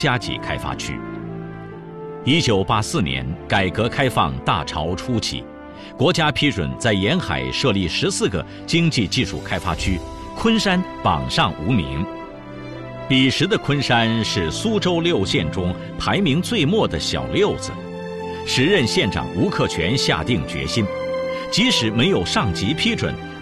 加级开发区。1984年，改革开放大潮初期，国家批准在沿海设立14个经济技术开发区，昆山榜上无名。彼时的昆山是苏州6县中排名最末的小六子。时任县长吴克全下定决心，即使没有上级批准，